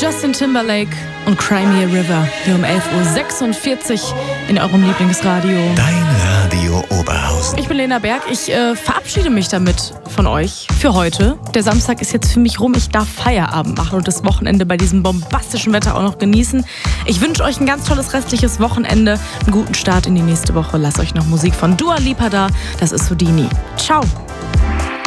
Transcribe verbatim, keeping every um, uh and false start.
Justin Timberlake und Cry Me a River hier um elf Uhr sechsundvierzig in eurem Lieblingsradio. Dein Radio Oberhausen. Ich bin Lena Berg. Ich äh, verabschiede mich damit von euch für heute. Der Samstag ist jetzt für mich rum. Ich darf Feierabend machen und das Wochenende bei diesem bombastischen Wetter auch noch genießen. Ich wünsche euch ein ganz tolles restliches Wochenende, einen guten Start in die nächste Woche. Lasst euch noch Musik von Dua Lipa da. Das ist Houdini. Ciao.